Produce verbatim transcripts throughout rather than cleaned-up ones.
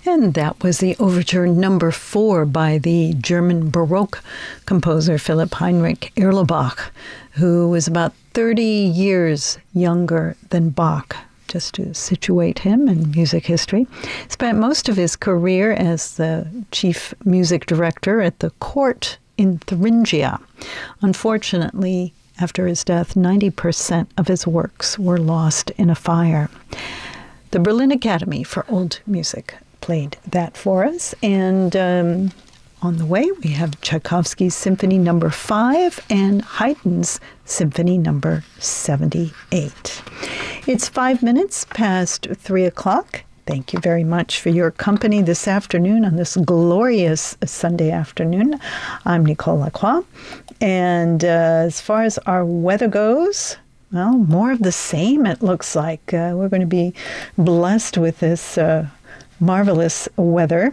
And that was the Overture Number Four by the German Baroque composer Philipp Heinrich Erlebach, who was about thirty years younger than Bach, just to situate him in music history. Spent most of his career as the chief music director at the court in Thuringia. Unfortunately, after his death, ninety percent of his works were lost in a fire. The Berlin Academy for Old Music played that for us, and um, on the way we have Tchaikovsky's Symphony Number Five and Haydn's Symphony Number seventy-eight. It's five minutes past three o'clock. Thank you very much for your company this afternoon on this glorious Sunday afternoon. I'm Nicole Lacroix, and uh, as far as our weather goes, well, more of the same, it looks like. Uh, we're going to be blessed with this uh, marvelous weather.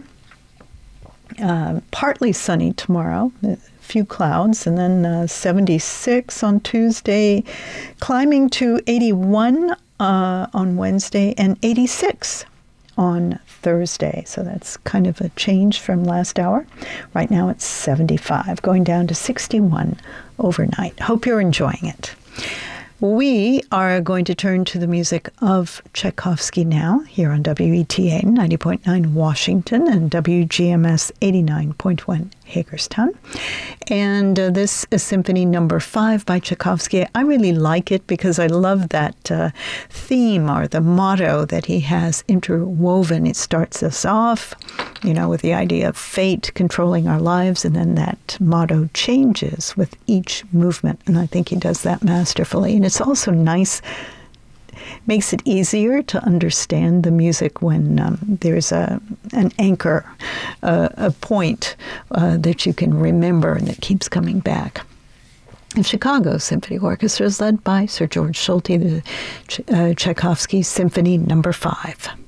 Uh, partly sunny tomorrow, a few clouds, and then uh, seventy-six on Tuesday, climbing to eighty-one uh, on Wednesday, and eighty-six on Thursday. So that's kind of a change from last hour. Right now it's seventy-five, going down to sixty-one overnight. Hope you're enjoying it. We are going to turn to the music of Tchaikovsky now, here on W E T A ninety point nine Washington and W G M S eighty-nine point one Hagerstown. And uh, this is Symphony Number Five by Tchaikovsky. I really like it because I love that uh, theme or the motto that he has interwoven. It starts us off, you know, with the idea of fate controlling our lives, and then that motto changes with each movement. And I think he does that masterfully. And it's also nice, makes it easier to understand the music when um, there's a an anchor, uh, a point uh, that you can remember and that keeps coming back. The Chicago Symphony Orchestra is led by Sir George Solti, the Ch- uh, Tchaikovsky Symphony Number Five.